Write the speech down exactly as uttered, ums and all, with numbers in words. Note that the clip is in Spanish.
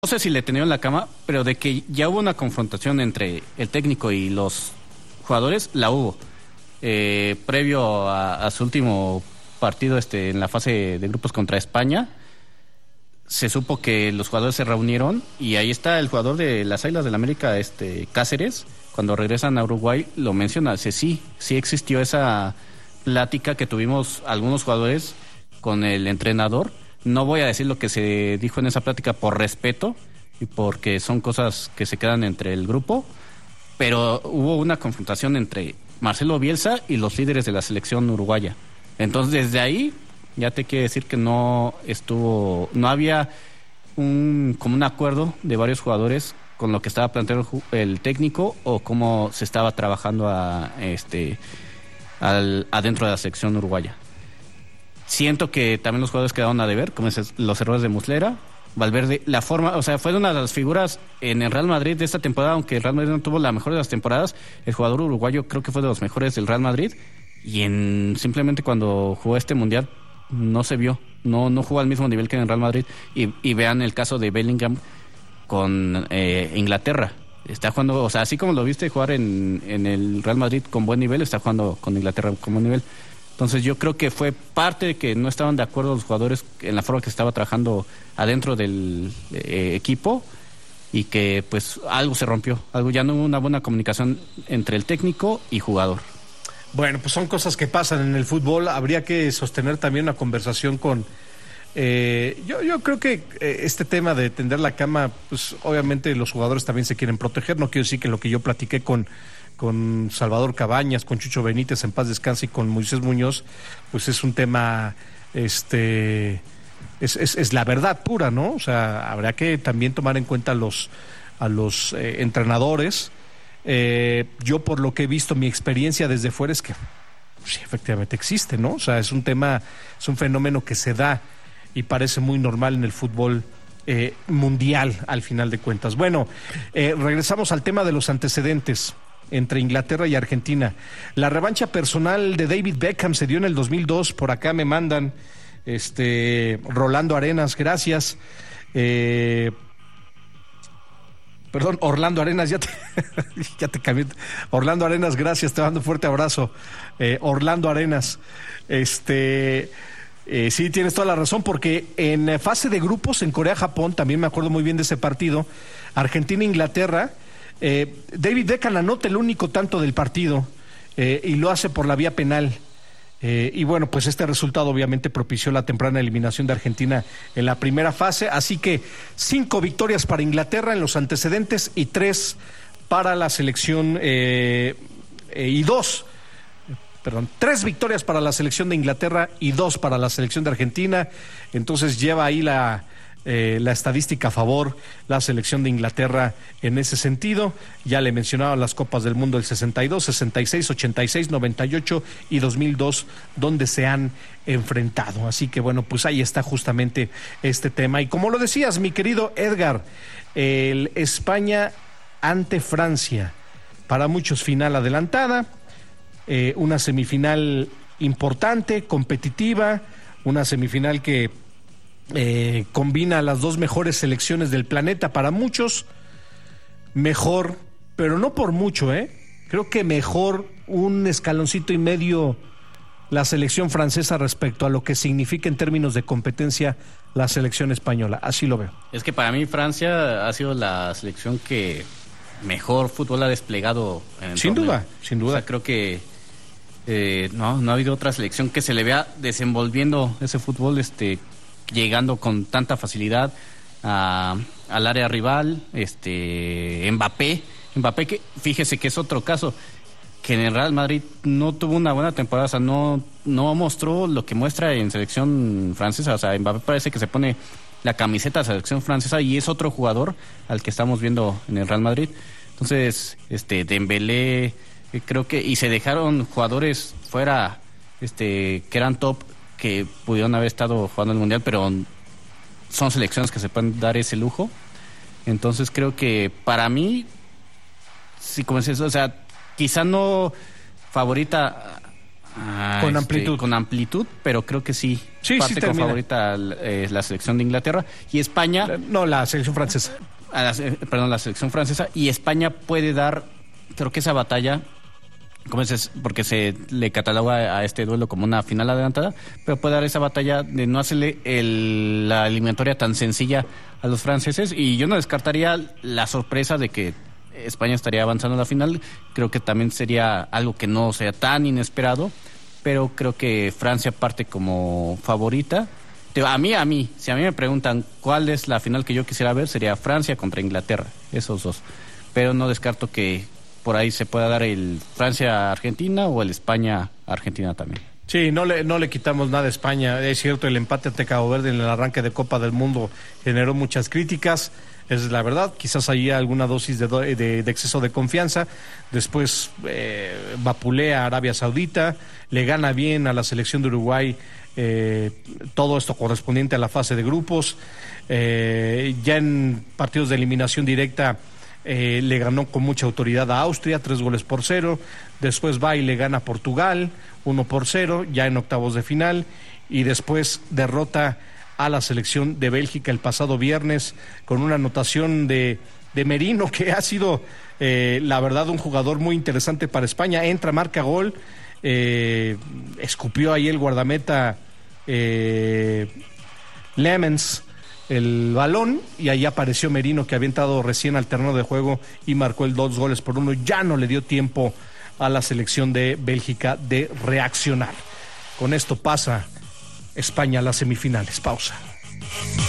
no sé si le tenían la cama, pero de que ya hubo una confrontación entre el técnico y los jugadores, la hubo. Eh, previo a, a su último partido este, en la fase de grupos contra España, se supo que los jugadores se reunieron y ahí está el jugador de las Águilas del América, este Cáceres, cuando regresan a Uruguay, lo menciona, dice, sí, sí existió esa plática que tuvimos algunos jugadores con el entrenador. No voy a decir lo que se dijo en esa plática por respeto y porque son cosas que se quedan entre el grupo, pero hubo una confrontación entre Marcelo Bielsa y los líderes de la selección uruguaya. Entonces, desde ahí ya te quiere decir que no estuvo, no había un como un acuerdo de varios jugadores con lo que estaba planteando el técnico o cómo se estaba trabajando a, este al, adentro de la selección uruguaya. Siento que también los jugadores quedaron a deber, como es los errores de Muslera, Valverde, la forma, o sea, fue una de las figuras en el Real Madrid de esta temporada, aunque el Real Madrid no tuvo la mejor de las temporadas, el jugador uruguayo creo que fue de los mejores del Real Madrid, y en simplemente cuando jugó este mundial no se vio, no, no jugó al mismo nivel que en el Real Madrid, y, y vean el caso de Bellingham con eh, Inglaterra. Está jugando, o sea, así como lo viste jugar en, en el Real Madrid con buen nivel, está jugando con Inglaterra con buen nivel. Entonces yo creo que fue parte de que no estaban de acuerdo los jugadores en la forma que estaba trabajando adentro del eh, equipo y que pues algo se rompió, algo ya no hubo una buena comunicación entre el técnico y jugador. Bueno, pues son cosas que pasan en el fútbol, habría que sostener también una conversación con... Eh, yo, yo creo que eh, este tema de tender la cama, pues obviamente los jugadores también se quieren proteger, no quiero decir que lo que yo platiqué con... con Salvador Cabañas, con Chucho Benítez, en paz descanse, y con Moisés Muñoz, pues es un tema, este, es, es, es la verdad pura, ¿no? O sea, habrá que también tomar en cuenta a los, a los eh, entrenadores. Eh, yo por lo que he visto, mi experiencia desde fuera es que sí, efectivamente existe, ¿no? O sea, es un tema, es un fenómeno que se da y parece muy normal en el fútbol eh, mundial, al final de cuentas. Bueno, eh, regresamos al tema de los antecedentes entre Inglaterra y Argentina. La revancha personal de David Beckham se dio en el dos mil dos, por acá me mandan, este, Rolando Arenas, gracias. Eh, perdón, Orlando Arenas, ya te, ya te cambié. Orlando Arenas, gracias, te mando un fuerte abrazo. Eh, Orlando Arenas, este... Eh, sí, tienes toda la razón, porque en fase de grupos en Corea-Japón, también me acuerdo muy bien de ese partido, Argentina-Inglaterra, Eh, David Beckham anota el único tanto del partido eh, y lo hace por la vía penal. Eh, y bueno, pues este resultado obviamente propició la temprana eliminación de Argentina en la primera fase. Así que cinco victorias para Inglaterra en los antecedentes y tres para la selección eh, eh, y dos, perdón, tres victorias para la selección de Inglaterra y dos para la selección de Argentina. Entonces lleva ahí la... Eh, la estadística a favor la selección de Inglaterra en ese sentido. Ya le mencionaba las Copas del Mundo del sesenta y dos, sesenta y seis, ochenta y seis, noventa y ocho y dos mil dos, donde se han enfrentado. Así que bueno, pues ahí está justamente este tema. Y como lo decías, mi querido Edgar, el España ante Francia, para muchos final adelantada, eh, una semifinal importante, competitiva, una semifinal que Eh, combina las dos mejores selecciones del planeta, para muchos mejor, pero no por mucho, ¿eh? Creo que mejor un escaloncito y medio la selección francesa respecto a lo que significa en términos de competencia la selección española, así lo veo. Es que para mí Francia ha sido la selección que mejor fútbol ha desplegado en el sin torneo. duda, sin duda. O sea, creo que eh, no, no ha habido otra selección que se le vea desenvolviendo ese fútbol, este llegando con tanta facilidad a, al área rival, este Mbappé, Mbappé que fíjese que es otro caso, que en el Real Madrid no tuvo una buena temporada, o sea, no, no mostró lo que muestra en selección francesa, o sea, Mbappé parece que se pone la camiseta de selección francesa y es otro jugador al que estamos viendo en el Real Madrid. Entonces, este Dembélé, creo que, y se dejaron jugadores fuera, este, que eran top, que pudieron haber estado jugando el Mundial, pero son selecciones que se pueden dar ese lujo. Entonces creo que para mí, sí, como es eso, o sea, quizá no favorita Ah, con este, amplitud. Con amplitud, pero creo que sí. Sí, parte sí como termina. favorita eh, la selección de Inglaterra y España. No, la selección francesa. A la, perdón, la selección francesa y España puede dar, creo que esa batalla, como dices, porque se le cataloga a este duelo como una final adelantada, pero puede dar esa batalla de no hacerle el, la eliminatoria tan sencilla a los franceses y yo no descartaría la sorpresa de que España estaría avanzando a la final. Creo que también sería algo que no sea tan inesperado, pero creo que Francia parte como favorita. A mí, a mí, si a mí me preguntan cuál es la final que yo quisiera ver, sería Francia contra Inglaterra, esos dos. Pero no descarto que por ahí se pueda dar el Francia-Argentina o el España-Argentina también. Sí, no le, no le quitamos nada a España. Es cierto, el empate ante Cabo Verde en el arranque de Copa del Mundo generó muchas críticas. Es la verdad, quizás hay alguna dosis de, de, de exceso de confianza. Después eh, vapulea a Arabia Saudita, le gana bien a la selección de Uruguay. Eh, todo esto correspondiente a la fase de grupos. Eh, ya en partidos de eliminación directa eh, le ganó con mucha autoridad a Austria, tres goles por cero. Después va y le gana a Portugal, uno por cero, ya en octavos de final. Y después derrota a la selección de Bélgica el pasado viernes con una anotación de, de Merino, que ha sido eh, la verdad un jugador muy interesante para España. Entra, marca gol. Eh, escupió ahí el guardameta eh, Lemens el balón y ahí apareció Merino, que había entrado recién al terreno de juego y marcó el dos goles por uno. Ya no le dio tiempo a la selección de Bélgica de reaccionar. Con esto pasa España a las semifinales. Pausa.